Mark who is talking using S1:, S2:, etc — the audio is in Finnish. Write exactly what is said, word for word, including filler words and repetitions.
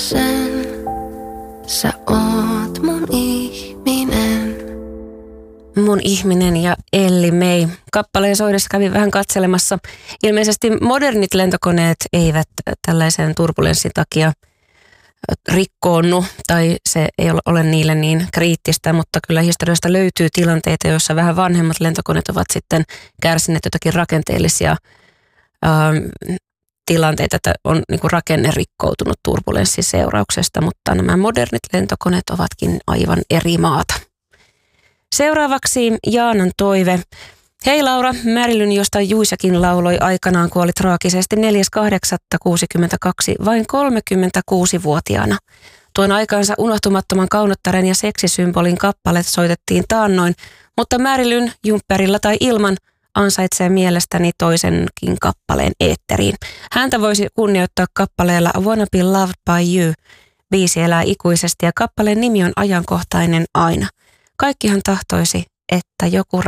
S1: sen, sä oot mun ihminen.
S2: Mun ihminen ja Elli May. Kappaleen soidessa kävin vähän katselemassa. Ilmeisesti modernit lentokoneet eivät tällaisen turbulenssin takia rikkoonnu tai se ei ole niille niin kriittistä, mutta kyllä historiasta löytyy tilanteita, joissa vähän vanhemmat lentokoneet ovat sitten kärsineet jotakin rakenteellisia ähm, tilanteita, että on niin kuin rakenne rikkoutunut turbulenssin seurauksesta, mutta nämä modernit lentokoneet ovatkin aivan eri maata. Seuraavaksi Jaanan toive. Hei Laura, Marilyn, josta Juisakin lauloi aikanaan, kuoli traagisesti neljäs kahdeksatta kuusikymmentäkaksi vain kolmekymmentäkuusivuotiaana. Tuon aikaansa unohtumattoman kaunottaren ja seksisymbolin kappaleet soitettiin taannoin, mutta Marilyn, jumpperilla tai ilman, ansaitsee mielestäni toisenkin kappaleen eetteriin. Häntä voisi kunnioittaa kappaleella I Wanna Be Loved by You. Biisi elää ikuisesti ja kappaleen nimi on ajankohtainen aina. Kaikkihan tahtoisi, että joku